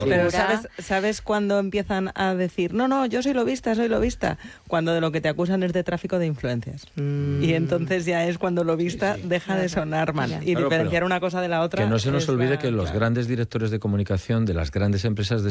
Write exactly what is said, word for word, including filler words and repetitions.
Pero ¿sabes, ¿sabes cuándo empiezan a decir, no, no, yo soy lobista, soy lobista? Cuando de lo que te acusan es de tráfico de influencias. Mm. Y entonces ya es cuando lobista sí, sí. deja claro, de sonar mal. Claro. Y claro, diferenciar una cosa de la otra. Que no se nos olvide la, que los claro. grandes directores de comunicación de las grandes empresas de